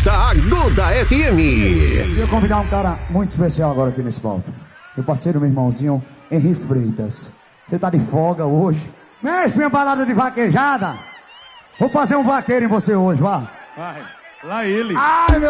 Volta Aguda FM. Eu ia convidar um cara muito especial agora aqui nesse palco. Meu parceiro, meu irmãozinho, Henri Freitas. Você tá de folga hoje? Mexe minha balada de vaquejada. Vou fazer um vaqueiro em você hoje, vá. Vai, lá ele. Ai, meu